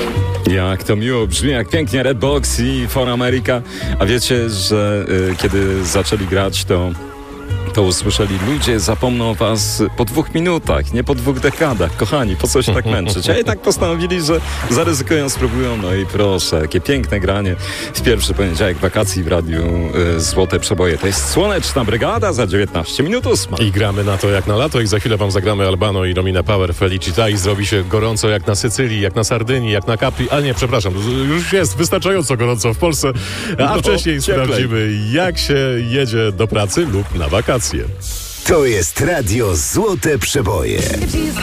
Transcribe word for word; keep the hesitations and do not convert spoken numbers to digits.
Jak to miło brzmi, jak pięknie Redbox i For America. A wiecie, że y, kiedy zaczęli grać, to to usłyszeli: ludzie zapomną o was po dwóch minutach, nie po dwóch dekadach. Kochani, po co się tak męczyć? A i tak postanowili, że zaryzykują, spróbują. No i proszę, jakie piękne granie w pierwszy poniedziałek wakacji w radiu y, Złote Przeboje. To jest Słoneczna Brygada za dziewiętnaście minut ósma. I gramy na to jak na lato i za chwilę wam zagramy Albano i Romina Power Felicita i zrobi się gorąco jak na Sycylii, jak na Sardynii, jak na Capri. Ale nie, przepraszam, już jest wystarczająco gorąco w Polsce, a No, wcześniej cieplej. sprawdzimy, jak się jedzie do pracy lub na wakacje. To jest Radio Złote Przeboje.